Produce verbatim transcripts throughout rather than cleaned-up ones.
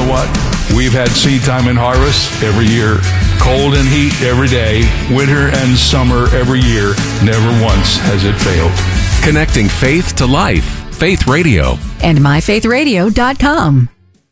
what? We've had seed time and harvest every year, cold and heat every day, winter and summer every year. Never once has it failed. Connecting faith to life. Faith Radio. And my faith radio dot com.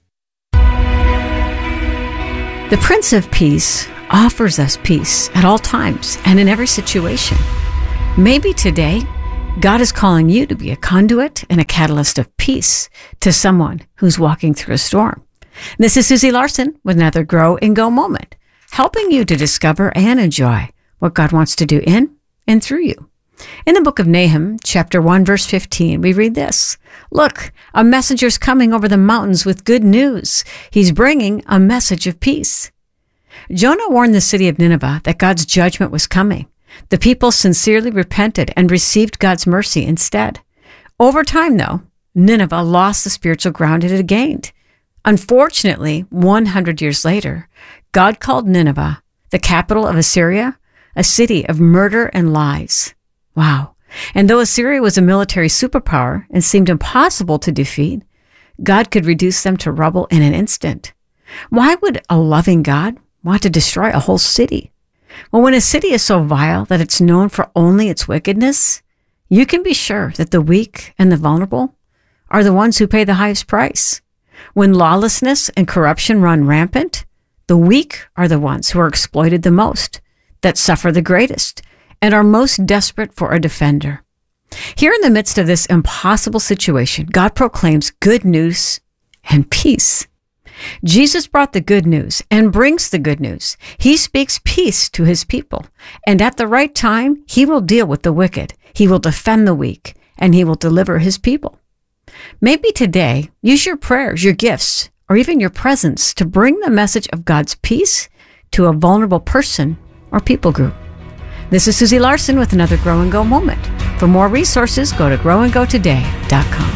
The Prince of Peace offers us peace at all times and in every situation. Maybe today, God is calling you to be a conduit and a catalyst of peace to someone who's walking through a storm. This is Susie Larson with another Grow and Go moment, helping you to discover and enjoy what God wants to do in and through you. In the book of Nahum, chapter one, verse fifteen, we read this. Look, a messenger's coming over the mountains with good news. He's bringing a message of peace. Jonah warned the city of Nineveh that God's judgment was coming. The people sincerely repented and received God's mercy instead. Over time, though, Nineveh lost the spiritual ground it had gained. Unfortunately, one hundred years later, God called Nineveh, the capital of Assyria, a city of murder and lies. Wow. And though Assyria was a military superpower and seemed impossible to defeat, God could reduce them to rubble in an instant. Why would a loving God want to destroy a whole city? Well, when a city is so vile that it's known for only its wickedness, you can be sure that the weak and the vulnerable are the ones who pay the highest price. When lawlessness and corruption run rampant, the weak are the ones who are exploited the most, that suffer the greatest, and are most desperate for a defender. Here in the midst of this impossible situation, God proclaims good news and peace. Jesus brought the good news and brings the good news. He speaks peace to his people, and at the right time, he will deal with the wicked. He will defend the weak, and he will deliver his people. Maybe today, use your prayers, your gifts, or even your presence to bring the message of God's peace to a vulnerable person or people group. This is Susie Larson with another Grow and Go moment. For more resources, go to grow and go today dot com.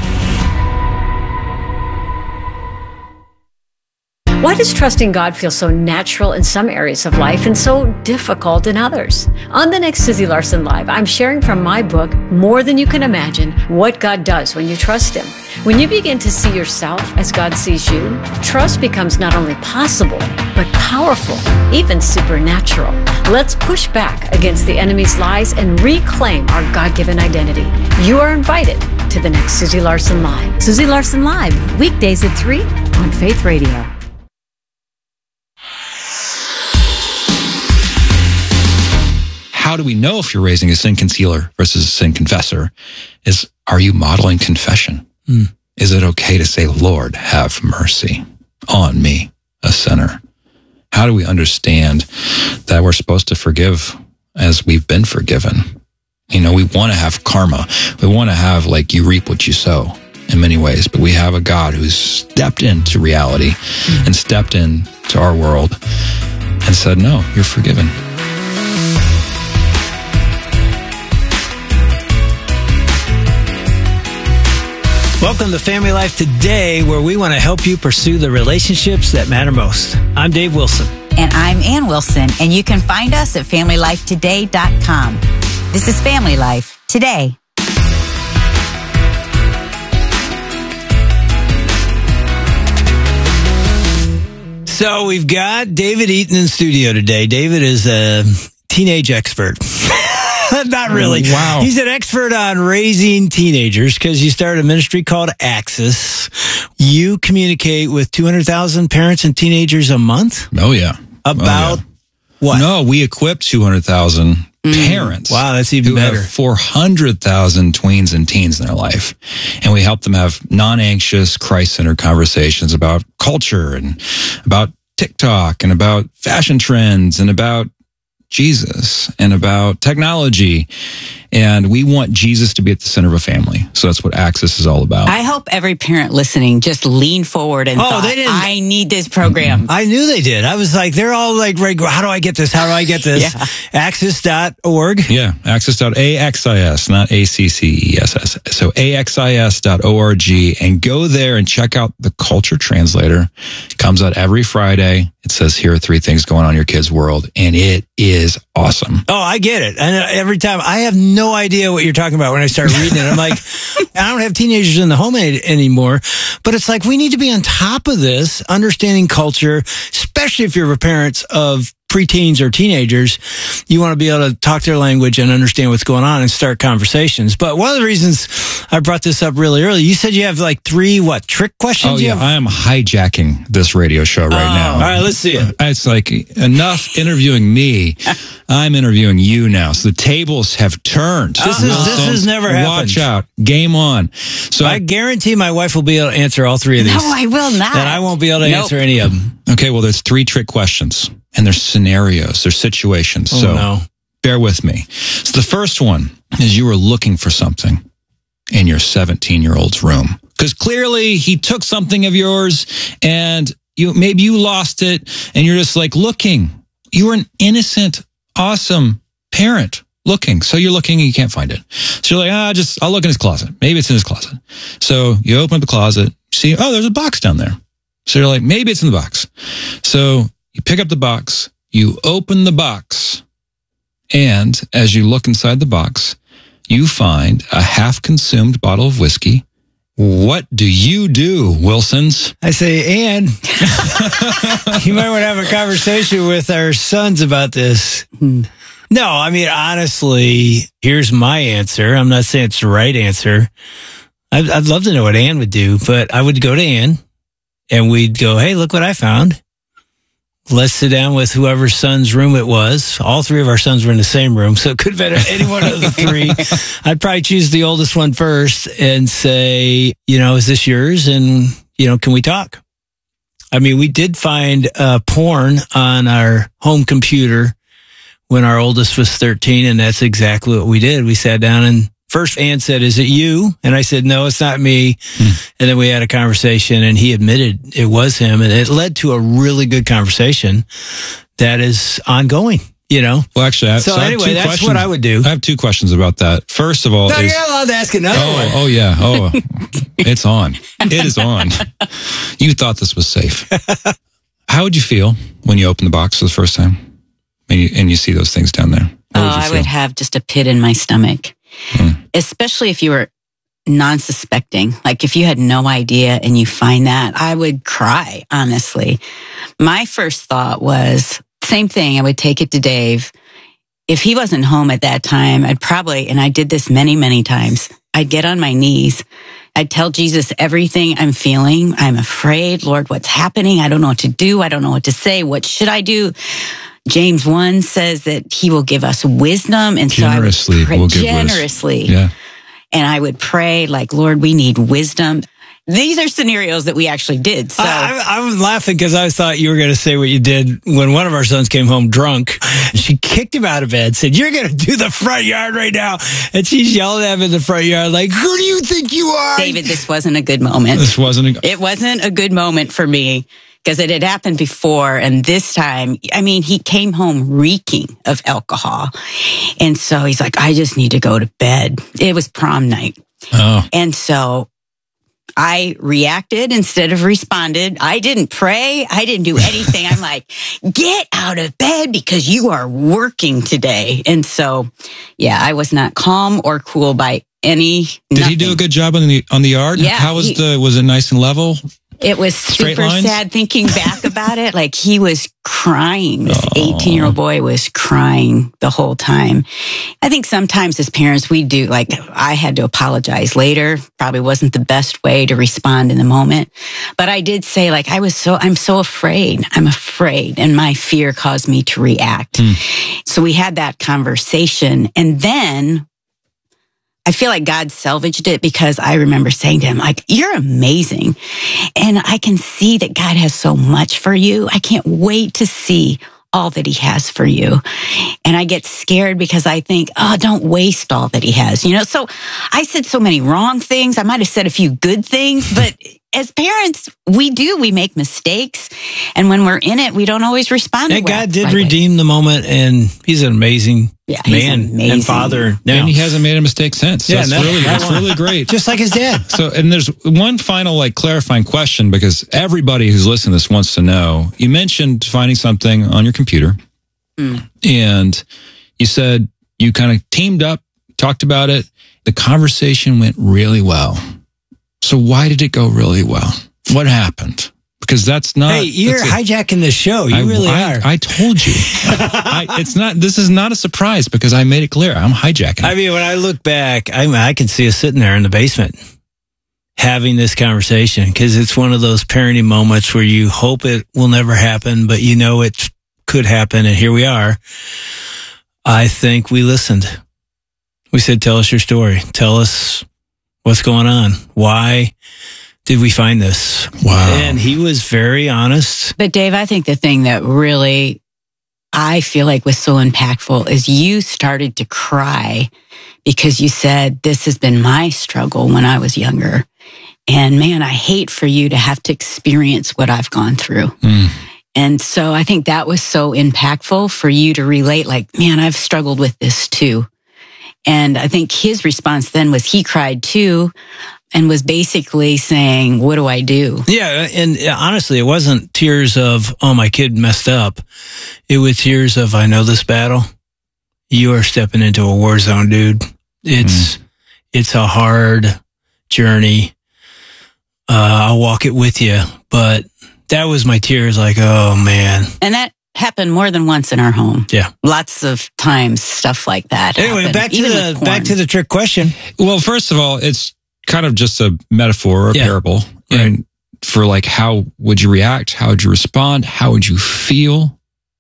Why does trusting God feel so natural in some areas of life and so difficult in others? On the next Susie Larson Live, I'm sharing from my book, More Than You Can Imagine, what God does when you trust Him. When you begin to see yourself as God sees you, trust becomes not only possible, but powerful, even supernatural. Let's push back against the enemy's lies and reclaim our God-given identity. You are invited to the next Susie Larson Live. Susie Larson Live, weekdays at three on Faith Radio. How do we know if you're raising a sin concealer versus a sin confessor? Is, are you modeling confession? Mm. Is it okay to say, Lord, have mercy on me, a sinner? How do we understand that we're supposed to forgive as we've been forgiven? You know, we want to have karma. We want to have, like, you reap what you sow in many ways, but we have a God who's stepped into reality mm. and stepped into our world and said, no, you're forgiven. Welcome to Family Life Today, where we want to help you pursue the relationships that matter most. I'm Dave Wilson. And I'm Ann Wilson, and you can find us at family life today dot com. This is Family Life Today. So we've got David Eaton in studio today. David is a teenage expert. Not really. Wow. He's an expert on raising teenagers because you started a ministry called Access. You communicate with two hundred thousand parents and teenagers a month? Oh, yeah. About oh, yeah. what? No, we equip two hundred thousand mm. parents. Wow, that's even who better. Have four hundred thousand tweens and teens in their life. And we help them have non-anxious, Christ-centered conversations about culture and about TikTok and about fashion trends and about Jesus and about technology. And we want Jesus to be at the center of a family. So that's what Access is all about. I hope every parent listening just leaned forward and oh, thought, they didn't, I need this program. I knew they did. I was like, they're all like, how do I get this? How do I get this? Yeah. access dot org. Yeah, access dot axis, not A C C E S S. So axis dot org, and go there and check out the Culture Translator. It comes out every Friday. It says, here are three things going on in your kid's world, and it is awesome. Oh, I get it. And every time, I have no no idea what you're talking about when I start reading it. I'm like, I don't have teenagers in the home a- anymore. But it's like, we need to be on top of this, understanding culture, especially if you're a parent of preteens or teenagers. You want to be able to talk their language and understand what's going on and start conversations. But one of the reasons I brought this up really early, you said you have like three, what, trick questions? Oh, you yeah. have? I am hijacking this radio show right Oh, now. all right, let's see it. It's like enough interviewing me. I'm interviewing you now. So the tables have turned. This is- this Wilson, has never happened. Watch out. Game on. So I guarantee my wife will be able to answer all three of these. No, I will not. And I won't be able to Nope. answer any of them. Okay, well, there's three trick questions, and there's scenarios, there's situations. Oh, so no. bear with me. So the first one is you were looking for something in your seventeen-year-old's room. Because clearly he took something of yours, and you maybe you lost it, and you're just like looking. You were an innocent, awesome parent looking. So you're looking and you can't find it. So you're like, ah, just, I'll look in his closet. Maybe it's in his closet. So you open up the closet, see, oh, there's a box down there. So you're like, maybe it's in the box. So you pick up the box, you open the box, and as you look inside the box, you find a half-consumed bottle of whiskey. What do you do, Wilsons? I say, Ann, you might want to have a conversation with our sons about this. No, I mean, honestly, here's my answer. I'm not saying it's the right answer. I'd, I'd love to know what Ann would do, but I would go to Ann and we'd go, hey, look what I found. Let's sit down with whoever's son's room it was. All three of our sons were in the same room, so it could have been any one of the three. I'd probably choose the oldest one first and say, you know, is this yours? And, you know, can we talk? I mean, we did find uh, porn on our home computer when our oldest was thirteen, and that's exactly what we did. We sat down and first Ann said, is it you? And I said, no, it's not me. Hmm. And then we had a conversation and he admitted it was him. And it led to a really good conversation that is ongoing, you know? Well, actually, I, so, so I have anyway, two that's questions. what I would do. I have two questions about that. First of all, No, is, you're allowed to ask another oh, one. oh yeah, oh, it's on. It is on. You thought this was safe. How would you feel when you opened the box for the first time and you, and you see those things down there? What Oh, would you I feel? would have just a pit in my stomach, Hmm. especially if you were non-suspecting. Like if you had no idea and you find that, I would cry, honestly. My first thought was, same thing, I would take it to Dave. If he wasn't home at that time, I'd probably, and I did this many, many times, I'd get on my knees. I'd tell Jesus everything I'm feeling. I'm afraid. Lord, what's happening? I don't know what to do. I don't know what to say. What should I do? James one says that he will give us wisdom. And Generously, so I would pray, we'll give generously. wisdom. Yeah. And I would pray like, Lord, we need wisdom. These are scenarios that we actually did. So I, I, I'm laughing because I thought you were going to say what you did when one of our sons came home drunk. She kicked him out of bed, said, you're going to do the front yard right now. And she's yelling at him in the front yard like, who do you think you are? David, this wasn't a good moment. This wasn't a, It wasn't a good moment for me because it had happened before. And this time, I mean, he came home reeking of alcohol. And so he's like, I just need to go to bed. It was prom night. oh. And so I reacted instead of responded. I didn't pray. I didn't do anything. I'm like, get out of bed because you are working today. And so, yeah, I was not calm or cool by any. Did nothing. he do a good job on the on the yard? Yeah, How was he- the, was it nice and level? It was Straight super lines? sad thinking back about it. Like he was crying. This eighteen year old boy was crying the whole time. I think sometimes as parents, we do, like I had to apologize later. Probably wasn't the best way to respond in the moment. But I did say like, I was so, I'm so afraid. I'm afraid. And my fear caused me to react. Hmm. So we had that conversation. And then I feel like God salvaged it because I remember saying to him, like, you're amazing. And I can see that God has so much for you. I can't wait to see all that he has for you. And I get scared because I think, oh, don't waste all that he has, you know? So I said so many wrong things. I might have said a few good things, but as parents, we do, we make mistakes. And when we're in it, we don't always respond. And well, God did right way. redeem the moment, and he's an amazing Yeah, he's man amazing. and father now. And he hasn't made a mistake since. Yeah, that's no, really, that that's one. really great. Just like his dad. So, and there's one final, like, clarifying question because everybody who's listening to this wants to know. You mentioned finding something on your computer, Mm. and you said you kind of teamed up talked about it. The conversation went really well. So why did it go really well? What happened? Because that's not. Hey, you're a, hijacking the show. You I, really I, are. I told you. I, it's not. This is not a surprise because I made it clear. I'm hijacking. I mean, when I look back, I, I can see us sitting there in the basement having this conversation because it's one of those parenting moments where you hope it will never happen, but you know it could happen, and here we are. I think we listened. We said, tell us your story. Tell us what's going on. Why did we find this? Wow. And he was very honest. But Dave, I think the thing that really I feel like was so impactful is you started to cry because you said, this has been my struggle when I was younger. And man, I hate for you to have to experience what I've gone through. Mm. And so I think that was so impactful for you to relate, like, man, I've struggled with this too. And I think his response then was he cried too and was basically saying, what do I do? Yeah. And honestly, it wasn't tears of, oh, my kid messed up. It was tears of, I know this battle. You are stepping into a war zone, dude. It's, mm. it's a hard journey. Uh, I'll walk it with you. But that was my tears like, oh, man. And that happened more than once in our home. Yeah. Lots of times, stuff like that. Anyway, happened, back to the back to the trick question. Well, first of all, it's kind of just a metaphor or a yeah. parable. Yeah. And for like, how would you react? How would you respond? How would you feel?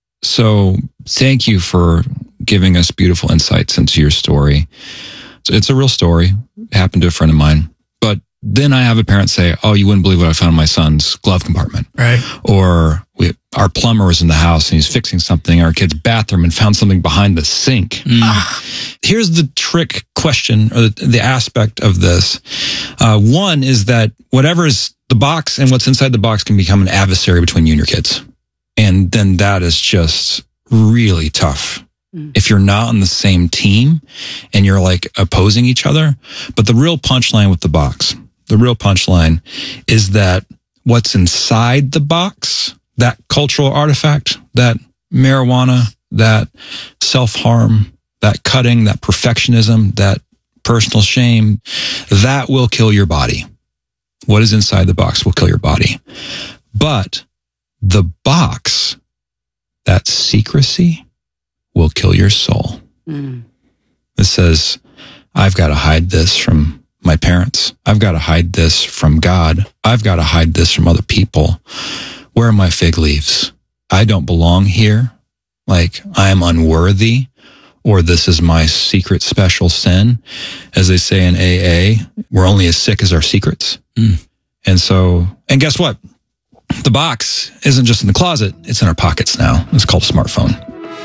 So thank you for giving us beautiful insights into your story. So it's a real story. It happened to a friend of mine. But then I have a parent say, oh, you wouldn't believe what I found in my son's glove compartment. Right. Or we, our plumber was in the house and he's fixing something in our kid's bathroom and found something behind the sink. Mm. Ah. Here's the trick question or the, the aspect of this. Uh, one is that whatever is the box and what's inside the box can become an adversary between you and your kids. And then that is just really tough. Mm. If you're not on the same team and you're like opposing each other. But the real punchline with the box, the real punchline is that what's inside the box, that cultural artifact, that marijuana, that self-harm, that cutting, that perfectionism, that personal shame, that will kill your body. What is inside the box will kill your body. But the box, that secrecy, will kill your soul. Mm. It says, I've got to hide this from my parents. I've got to hide this from God. I've got to hide this from other people. Where are my fig leaves? I don't belong here. Like, I am unworthy, or this is my secret special sin. As they say in A A, we're only as sick as our secrets. Mm. And so, and guess what? The box isn't just in the closet, it's in our pockets now. It's called a smartphone.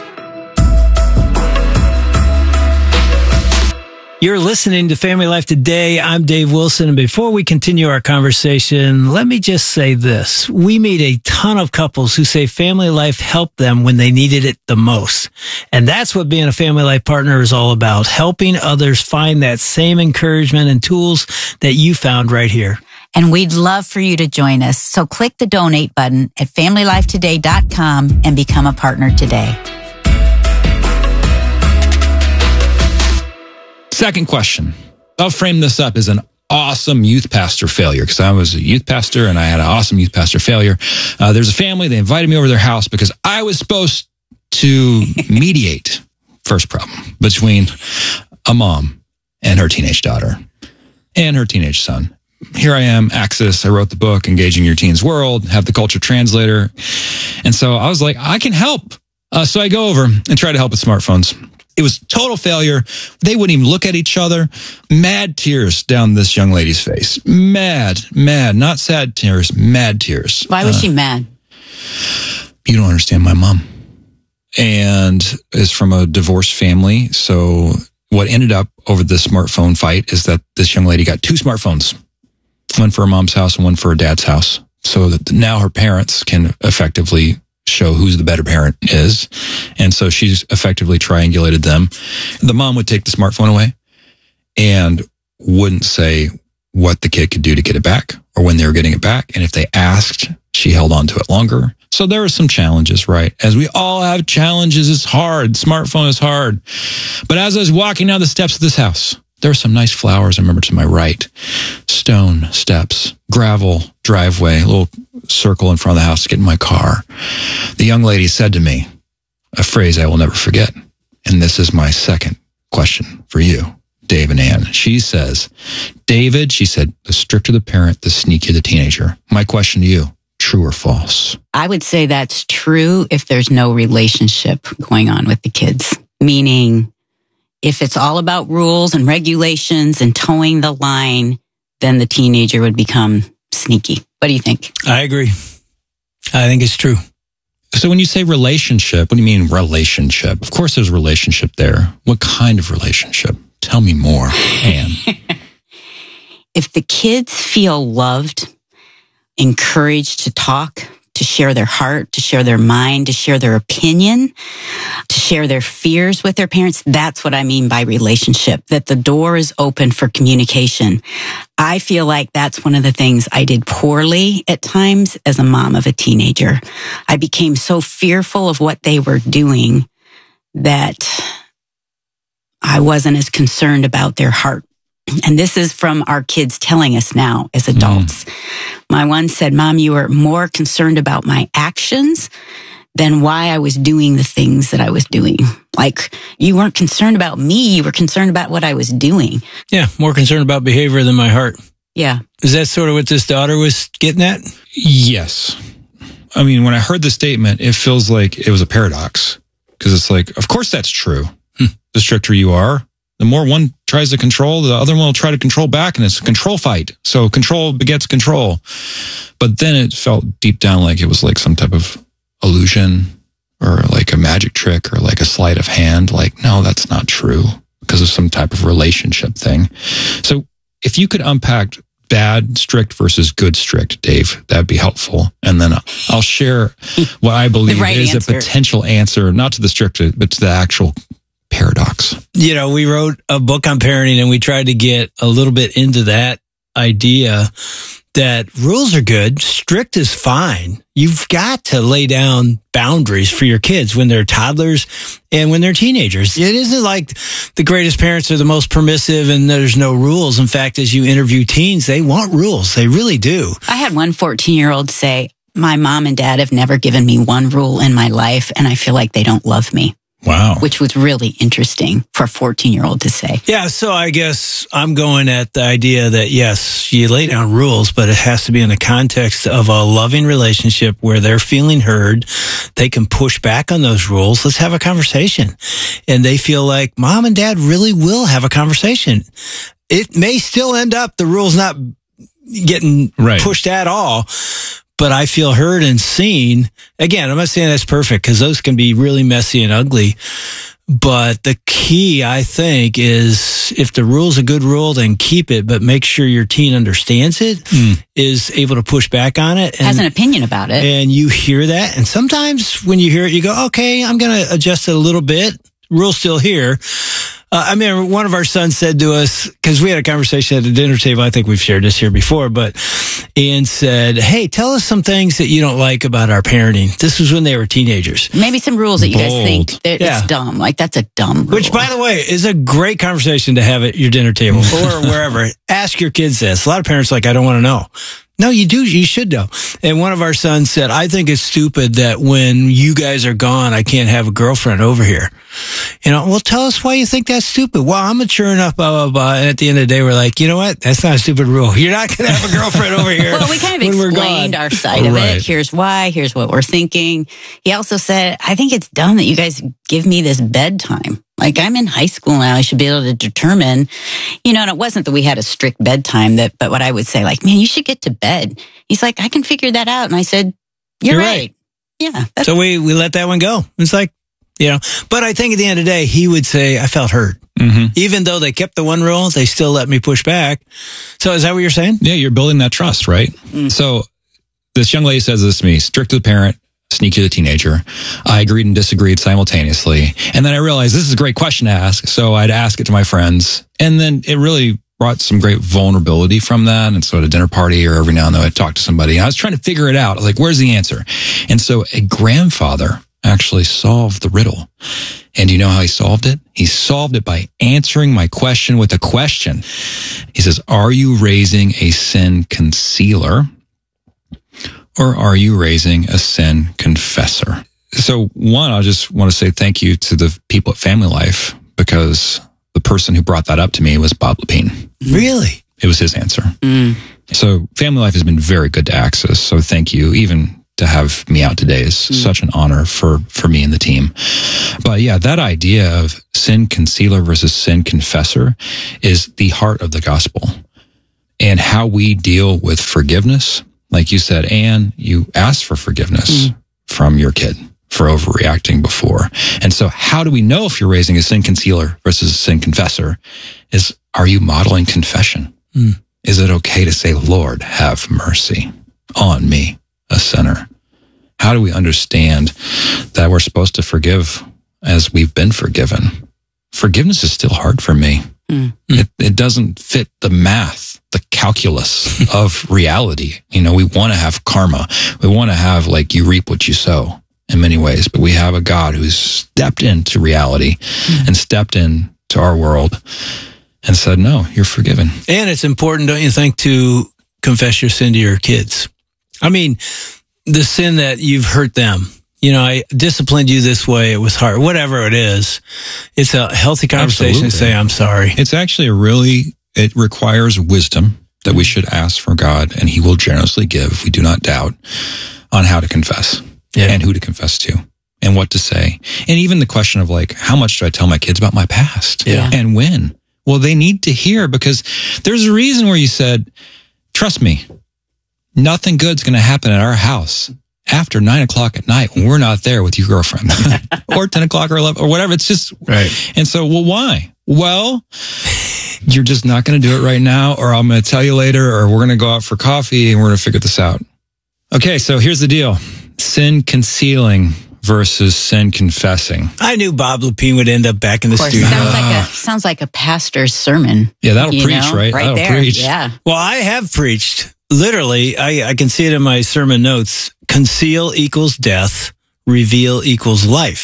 You're listening to Family Life Today. I'm Dave Wilson. And before we continue our conversation, let me just say this. We meet a ton of couples who say Family Life helped them when they needed it the most. And that's what being a Family Life partner is all about, helping others find that same encouragement and tools that you found right here. And we'd love for you to join us. So click the donate button at family life today dot com and become a partner today. Second question. I'll frame this up as an awesome youth pastor failure because I was a youth pastor and I had an awesome youth pastor failure. Uh, there's a family. They invited me over to their house because I was supposed to mediate, first problem, between a mom and her teenage daughter and her teenage son. Here I am, Axis. I wrote the book, Engaging Your Teen's World, have the culture translator. And so I was like, I can help. Uh, so I go over and try to help with smartphones. It was total failure. They wouldn't even look at each other. Mad tears down this young lady's face. Mad, mad, not sad tears, mad tears. Why was uh, she mad? You don't understand my mom. And is from a divorced family. So what ended up over the smartphone fight is that this young lady got two smartphones, one for her mom's house and one for her dad's house. So that now her parents can effectively show who's the better parent is. And so she's effectively triangulated them. The mom would take the smartphone away and wouldn't say what the kid could do to get it back or when they were getting it back. And if they asked, she held on to it longer. So there are some challenges, right? As we all have challenges, it's hard. Smartphone is hard. But as I was walking down the steps of this house, there are some nice flowers, I remember, to my right. Stone steps, gravel driveway, a little circle in front of the house to get in my car. The young lady said to me a phrase I will never forget. And this is my second question for you, Dave and Ann. She says, David, she said, the stricter the parent, the sneakier the teenager. My question to you, true or false? I would say that's true if there's no relationship going on with the kids. Meaning, if it's all about rules and regulations and towing the line, then the teenager would become sneaky. What do you think? I agree. I think it's true. So when you say relationship, what do you mean relationship? Of course there's a relationship there. What kind of relationship? Tell me more, Ann. If the kids feel loved, encouraged to talk, to share their heart, to share their mind, to share their opinion, to share their fears with their parents, that's what I mean by relationship, that the door is open for communication. I feel like that's one of the things I did poorly at times as a mom of a teenager. I became so fearful of what they were doing that I wasn't as concerned about their heart. And this is from our kids telling us now as adults. Mm. My one said, Mom, you were more concerned about my actions than why I was doing the things that I was doing. Like, you weren't concerned about me, you were concerned about what I was doing. Yeah, more concerned about behavior than my heart. Yeah. Is that sort of what this daughter was getting at? Yes. I mean, when I heard the statement, it feels like it was a paradox. Because it's like, of course that's true. Hmm. The stricter you are, the more one tries to control, the other one will try to control back, and it's a control fight. So control begets control. But then it felt deep down like it was like some type of illusion or like a magic trick or like a sleight of hand. Like, no, that's not true because of some type of relationship thing. So if you could unpack bad strict versus good strict, Dave, that'd be helpful. And then I'll share what I believe right is answer. a potential answer, not to the strict, but to the actual paradox. You know, we wrote a book on parenting and we tried to get a little bit into that idea that rules are good, strict is fine. You've got to lay down boundaries for your kids when they're toddlers and when they're teenagers. It isn't like the greatest parents are the most permissive and there's no rules. In fact, as you interview teens, they want rules. They really do. I had one fourteen-year-old say, my mom and dad have never given me one rule in my life, and I feel like they don't love me. Wow. Which was really interesting for a fourteen-year-old to say. Yeah, so I guess I'm going at the idea that, yes, you lay down rules, but it has to be in the context of a loving relationship where they're feeling heard. They can push back on those rules. Let's have a conversation. And they feel like mom and dad really will have a conversation. It may still end up the rules not getting right. pushed at all, but I feel heard and seen. Again, I'm not saying that's perfect because those can be really messy and ugly. But the key, I think, is if the rule's a good rule, then keep it, but make sure your teen understands it, mm. is able to push back on it. And, has an opinion about it. And you hear that. And sometimes when you hear it, you go, okay, I'm going to adjust it a little bit. Rule's still here. Uh, I mean, one of our sons said to us, because we had a conversation at the dinner table, I think we've shared this here before, but Ian said, hey, tell us some things that you don't like about our parenting. This was when they were teenagers. Maybe some rules that you Bold. guys think that Yeah. it's dumb. Like, that's a dumb rule. Which, by the way, is a great conversation to have at your dinner table or wherever. Ask your kids this. A lot of parents are like, I don't want to know. No, you do. You should know. And one of our sons said, I think it's stupid that when you guys are gone, I can't have a girlfriend over here. You know, well, tell us why you think that's stupid. Well, I'm mature enough, blah, blah, blah. And at the end of the day, we're like, you know what? That's not a stupid rule. You're not going to have a girlfriend over here. Well, we kind of when we're explained gone. our side of Right. it. Here's why. Here's what we're thinking. He also said, I think it's dumb that you guys give me this bedtime. Like, I'm in high school now. I should be able to determine, you know, and it wasn't that we had a strict bedtime, that, but what I would say, like, man, you should get to bed. He's like, I can figure that out. And I said, you're, You're right. right. Yeah. That's, So we, we let that one go. It's like, you know, but I think at the end of the day, he would say, I felt hurt. Mm-hmm. Even though they kept the one rule, they still let me push back. So is that what you're saying? Yeah, you're building that trust, right? Mm. So this young lady says this to me, strict to the parent, sneaky to the teenager. I agreed and disagreed simultaneously. And then I realized this is a great question to ask. So I'd ask it to my friends. And then it really brought some great vulnerability from that. And so at a dinner party or every now and then I'd talk to somebody. I was trying to figure it out. Like, where's the answer? And so a grandfather actually solved the riddle. And you know how he solved it? He solved it by answering my question with a question. He says, are you raising a sin concealer or are you raising a sin confessor? So one, I just want to say thank you to the people at Family Life, because the person who brought that up to me was Bob Lepine. Really? It was his answer. Mm. So Family Life has been very good to access. So thank you. Even to have me out today is mm. such an honor for, for me and the team. But yeah, that idea of sin concealer versus sin confessor is the heart of the gospel. And how we deal with forgiveness. Like you said, Anne, you asked for forgiveness mm. from your kid for overreacting before. And so how do we know if you're raising a sin concealer versus a sin confessor? Is, are you modeling confession? Mm. Is it okay to say, Lord, have mercy on me, a sinner? How do we understand that we're supposed to forgive as we've been forgiven? Forgiveness is still hard for me. Mm. It, it doesn't fit the math, the calculus of reality. You know, we want to have karma. We want to have, like, you reap what you sow in many ways, but we have a God who's stepped into reality mm. and stepped into our world and said, no, you're forgiven. And it's important, don't you think, to confess your sin to your kids? I mean, the sin that you've hurt them. You know, I disciplined you this way. It was hard. Whatever it is, it's a healthy conversation Absolutely. to say, I'm sorry. It's actually a really, it requires wisdom that we should ask for God, and he will generously give, if we do not doubt, on how to confess yeah. and who to confess to and what to say. And even the question of, like, how much do I tell my kids about my past yeah. and when? Well, they need to hear, because there's a reason where you said, trust me, nothing good's going to happen at our house after nine o'clock at night when we're not there with your girlfriend or ten o'clock or eleven or whatever. It's just, right. And so, well, why? Well, you're just not going to do it right now, or I'm going to tell you later, or we're going to go out for coffee and we're going to figure this out. Okay. So here's the deal. Sin concealing versus sin confessing. I knew Bob Lepine would end up back in the studio. Sounds like a sounds like a pastor's sermon. Yeah, that'll preach, know? right? Right that'll there. preach. Yeah. Well, I have preached. Literally, I, I can see it in my sermon notes. Conceal equals death. Reveal equals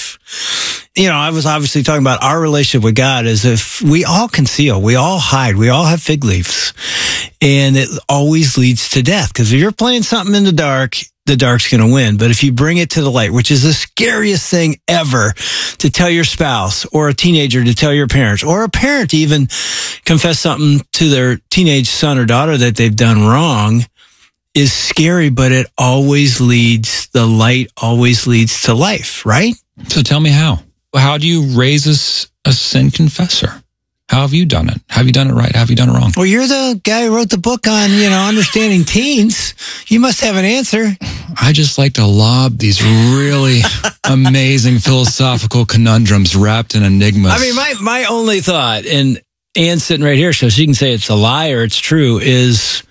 life. You know, I was obviously talking about our relationship with God as if we all conceal, we all hide, we all have fig leaves, and it always leads to death. Because if you're playing something in the dark, the dark's going to win. But if you bring it to the light, which is the scariest thing ever, to tell your spouse or a teenager to tell your parents, or a parent to even confess something to their teenage son or daughter that they've done wrong, is scary, but it always leads, the light always leads to life, right? So tell me how. How do you raise a, a sin confessor? How have you done it? Have you done it right? Have you done it wrong? Well, you're the guy who wrote the book on, you know, understanding teens. You must have an answer. I just like to lob these really amazing philosophical conundrums wrapped in enigmas. I mean, my, my only thought, and Anne's sitting right here, so she can say it's a lie or it's true, is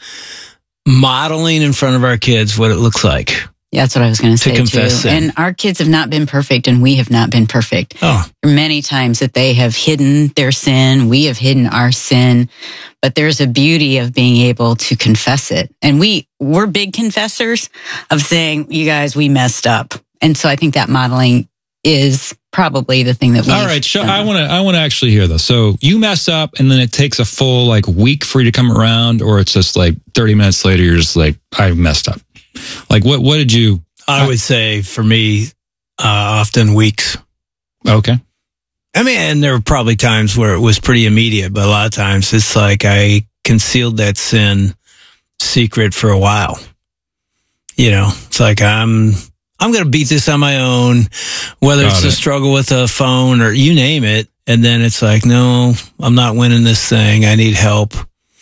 modeling in front of our kids what it looks like. Yeah, that's what I was going to say, confess too. sin. And our kids have not been perfect, and we have not been perfect. Oh. Many times that they have hidden their sin, we have hidden our sin, but there's a beauty of being able to confess it. And we, we're big confessors of saying, you guys, we messed up. And so I think that modeling is probably the thing that we. All right, so I want to I want to actually hear this. So you mess up, and then it takes a full like week for you to come around, or it's just like thirty minutes later, you're just like, I messed up. Like what? What did you? I would say for me, uh, often weeks. Okay. I mean, and there were probably times where it was pretty immediate, but a lot of times it's like I concealed that sin secret for a while. You know, it's like I'm. I'm going to beat this on my own, whether Got it's it. a struggle with a phone or you name it. And then it's like, no, I'm not winning this thing. I need help.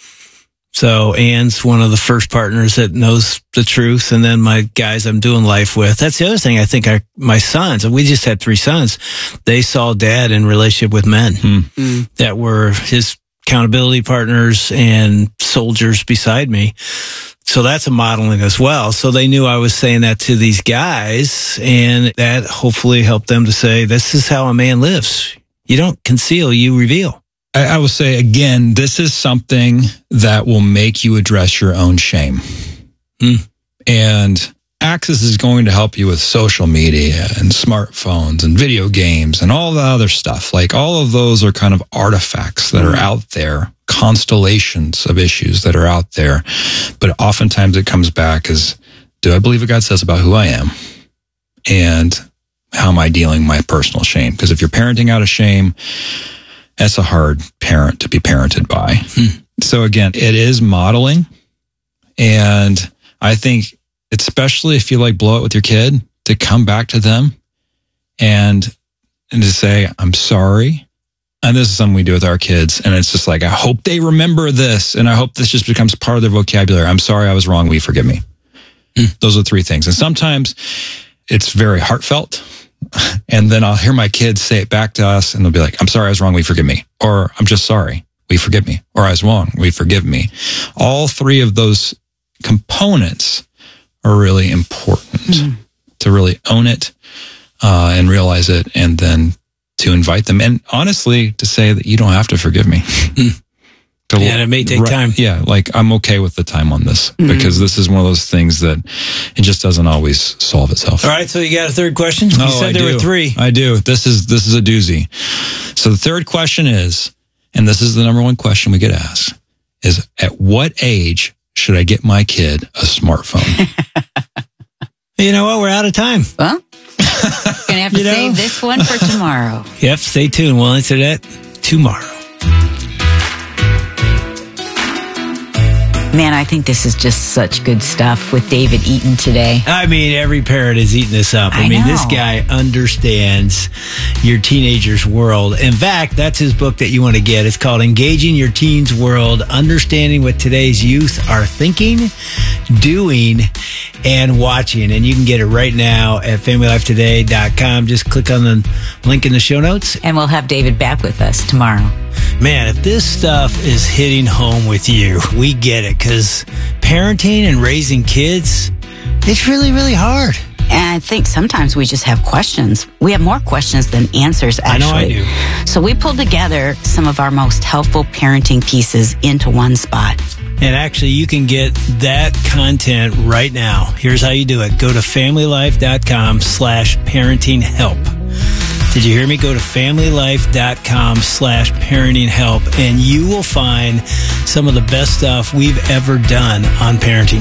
So Anne's one of the first partners that knows the truth. And then my guys I'm doing life with. That's the other thing. I think I, my sons, and we just had three sons, they saw dad in relationship with men hmm. mm. that were his accountability partners and soldiers beside me. So that's a modeling as well. So they knew I was saying that to these guys, and that hopefully helped them to say, this is how a man lives. You don't conceal, you reveal. I, I will say again, this is something that will make you address your own shame. Hmm. And Access is going to help you with social media and smartphones and video games and all the other stuff. Like all of those are kind of artifacts that are out there, constellations of issues that are out there. But oftentimes it comes back as, do I believe what God says about who I am? And how am I dealing with my personal shame? Because if you're parenting out of shame, that's a hard parent to be parented by. Hmm. So again, it is modeling. And I think, especially if you like blow it with your kid, to come back to them and and to say, I'm sorry. And this is something we do with our kids. And it's just like, I hope they remember this. And I hope this just becomes part of their vocabulary. I'm sorry I was wrong. Will you forgive me? Mm. Those are three things. And sometimes it's very heartfelt. And then I'll hear my kids say it back to us and they'll be like, I'm sorry I was wrong. Will you forgive me? Or I'm just sorry. Will you forgive me? Or I was wrong. Will you forgive me? All three of those components are really important mm. to really own it uh, and realize it, and then to invite them. And honestly, to say that you don't have to forgive me. Mm. to, yeah, it may take right, time. Yeah, like I'm okay with the time on this mm. because this is one of those things that it just doesn't always solve itself. All right, so you got a third question? You oh, said I there do. were three. I do. This is this is a doozy. So the third question is, and this is the number one question we get asked, is at what age should I get my kid a smartphone? You know what? We're out of time. Well, gonna have to you know? save this one for tomorrow. Yep, stay tuned. We'll answer that tomorrow. Man, I think this is just such good stuff with David Eaton today. I mean, every parent is eating this up. I, I mean, know. This guy understands your teenager's world. In fact, that's his book that you want to get. It's called Engaging Your Teen's World, Understanding What Today's Youth Are Thinking, Doing, and Watching. And you can get it right now at family life today dot com. Just click on the link in the show notes. And we'll have David back with us tomorrow. Man, if this stuff is hitting home with you, we get it, because parenting and raising kids, it's really, really hard. And I think sometimes we just have questions. We have more questions than answers, actually. I know I do. So we pulled together some of our most helpful parenting pieces into one spot. And actually, you can get that content right now. Here's how you do it. Go to family life dot com slash parenting help. Did you hear me? Go to family life dot com slash parenting help, and you will find some of the best stuff we've ever done on parenting.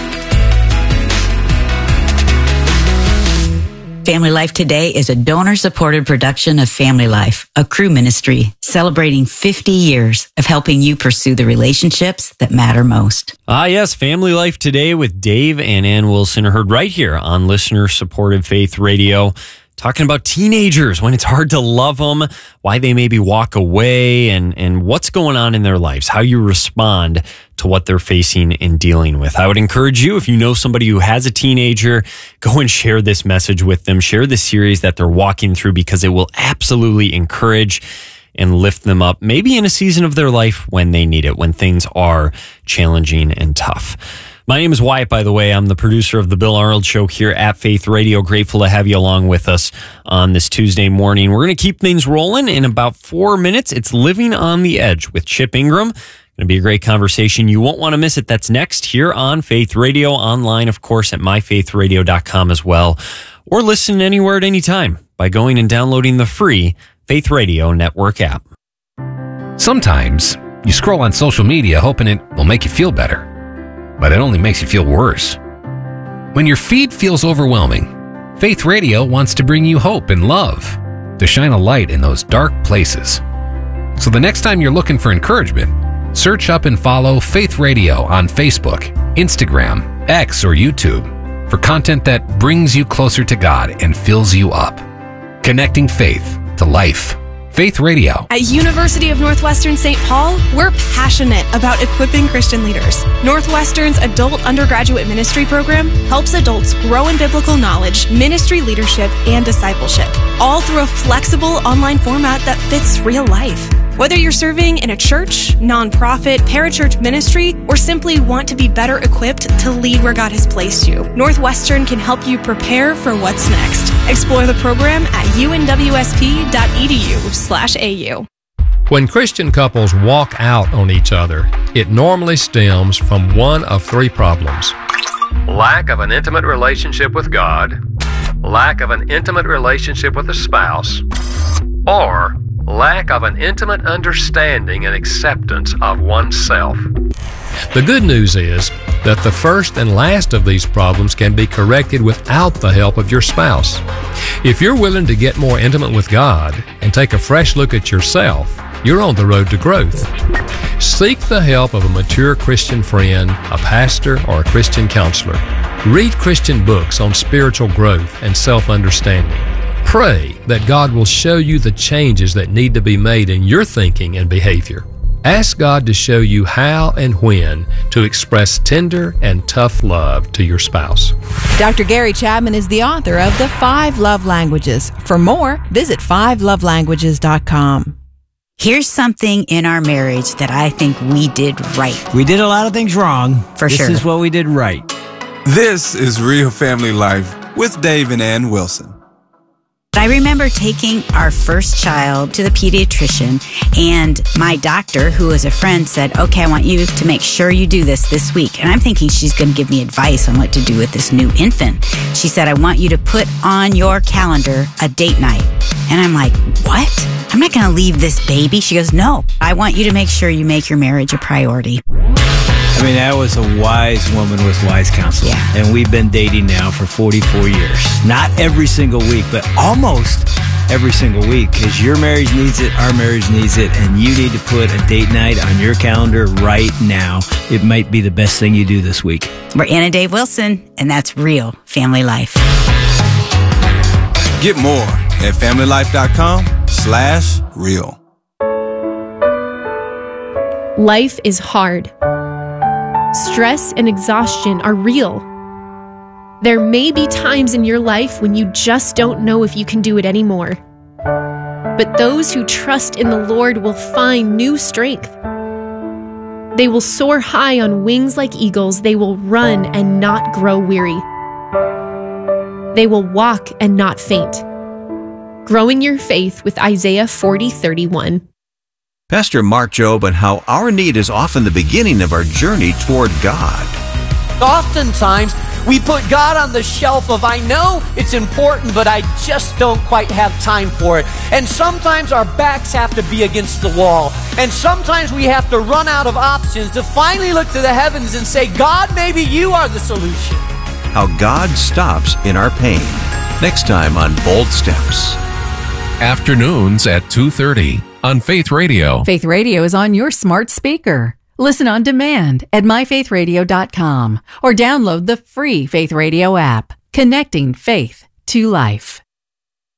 Family Life Today is a donor-supported production of Family Life, a crew ministry celebrating fifty years of helping you pursue the relationships that matter most. Ah, yes, Family Life Today with Dave and Ann Wilson are heard right here on listener-supported Faith Radio. Talking about teenagers, when it's hard to love them, why they maybe walk away, and, and what's going on in their lives, how you respond to what they're facing and dealing with. I would encourage you, if you know somebody who has a teenager, go and share this message with them. Share the series that they're walking through, because it will absolutely encourage and lift them up, maybe in a season of their life when they need it, when things are challenging and tough. My name is Wyatt, by the way. I'm the producer of the Bill Arnold Show here at Faith Radio. Grateful to have you along with us on this Tuesday morning. We're going to keep things rolling in about four minutes. It's Living on the Edge with Chip Ingram. Going to be a great conversation. You won't want to miss it. That's next here on Faith Radio, online, of course, at my faith radio dot com as well. Or listen anywhere at any time by going and downloading the free Faith Radio Network app. Sometimes you scroll on social media hoping it will make you feel better, but it only makes you feel worse. When your feed feels overwhelming, Faith Radio wants to bring you hope and love, to shine a light in those dark places. So the next time you're looking for encouragement, search up and follow Faith Radio on Facebook, Instagram, X, or YouTube for content that brings you closer to God and fills you up. Connecting faith to life. Faith Radio. At University of Northwestern Saint Paul, we're passionate about equipping Christian leaders. Northwestern's adult undergraduate ministry program helps adults grow in biblical knowledge, ministry leadership, and discipleship, all through a flexible online format that fits real life. Whether you're serving in a church, nonprofit, parachurch ministry, or simply want to be better equipped to lead where God has placed you, Northwestern can help you prepare for what's next. Explore the program at u n w s p dot e d u slash a u. When Christian couples walk out on each other, it normally stems from one of three problems. lack of an intimate relationship with God, lack of an intimate relationship with a spouse, or lack of an intimate understanding and acceptance of oneself. The good news is that the first and last of these problems can be corrected without the help of your spouse. If you're willing to get more intimate with God and take a fresh look at yourself, you're on the road to growth. Seek the help of a mature Christian friend, a pastor, or a Christian counselor. Read Christian books on spiritual growth and self-understanding. Pray that God will show you the changes that need to be made in your thinking and behavior. Ask God to show you how and when to express tender and tough love to your spouse. Doctor Gary Chapman is the author of The Five Love Languages. For more, visit five love languages dot com. Here's something in our marriage that I think we did right. We did a lot of things wrong. For this sure. This is what we did right. This is Real Family Life with Dave and Ann Wilson. I remember taking our first child to the pediatrician, and my doctor, who was a friend, said, okay, I want you to make sure you do this this week. And I'm thinking she's going to give me advice on what to do with this new infant. She said, I want you to put on your calendar a date night. And I'm like, what? I'm not going to leave this baby. She goes, no, I want you to make sure you make your marriage a priority. I mean, that was a wise woman with wise counsel. Yeah. And we've been dating now for forty-four years. Not every single week, but almost every single week, because your marriage needs it, our marriage needs it, and you need to put a date night on your calendar right now. It might be the best thing you do this week. We're Ann and Dave Wilson, and that's Real Family Life. Get more at familylife.com slash real. Life is hard. Stress and exhaustion are real. There may be times in your life when you just don't know if you can do it anymore. But those who trust in the Lord will find new strength. They will soar high on wings like eagles. They will run and not grow weary. They will walk and not faint. Growing your faith with Isaiah forty thirty-one. Pastor Mark Jobe on how our need is often the beginning of our journey toward God. Oftentimes, we put God on the shelf of, I know it's important, but I just don't quite have time for it. And sometimes our backs have to be against the wall. And sometimes we have to run out of options to finally look to the heavens and say, God, maybe you are the solution. How God stops in our pain. Next time on Bold Steps. Afternoons at two thirty on Faith Radio. Faith Radio is on your smart speaker. Listen on demand at my faith radio dot com or download the free Faith Radio app, connecting faith to life.